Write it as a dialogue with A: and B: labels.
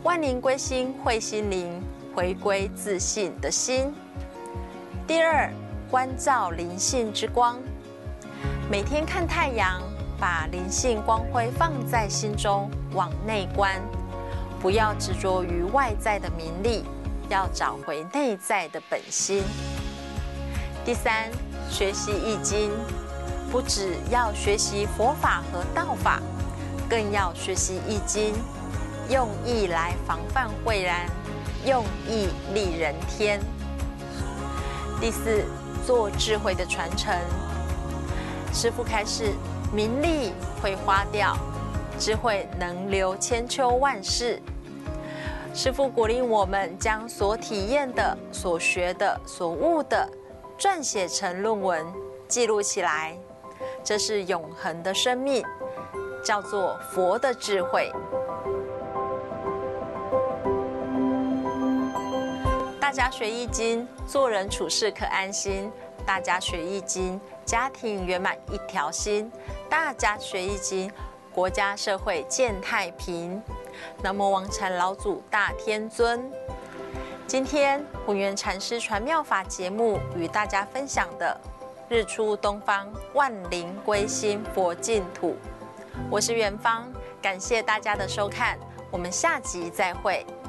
A: 万灵归心会心灵，回归自信的心。第二，关照灵性之光，每天看太阳，把灵性光辉放在心中，往内观，不要执着于外在的名利，要找回内在的本心。第三，学习易经，不只要学习佛法和道法，更要学习易经，用易来防范慧然，用易利人天。第四，做智慧的传承。师父开示，名利会花掉，智慧能留千秋万世。师父鼓励我们将所体验的、所学的、所悟的撰写成论文，记录起来，这是永恒的生命，叫做佛的智慧。大家学易经，做人处事可安心；大家学易经，家庭圆满一条心；大家学易经，国家社会健太平。南无王禅老祖大天尊。今天弘源禅师传妙法节目与大家分享的日出东方，万灵归心佛净土，我是元芳，感谢大家的收看，我们下集再会。